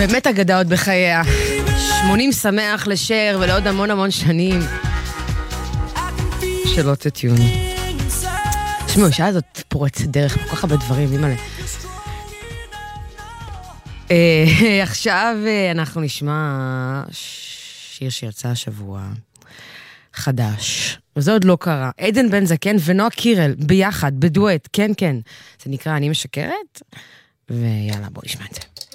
באמת אגדות בחייה. 80 שמח לשר ולעוד המון המון שנים של אוטוטיון. תשמעו, השעה הזאת פורצת דרך כל כך הרבה דברים, אימא'לה. עכשיו אנחנו נשמע שיר שיצא השבוע חדש, וזה עוד לא קרה. עדן בן זקן ונועה קירל ביחד, בדואט, כן כן. זה נקרא אני משקרת, ויאללה בוא נשמע את זה.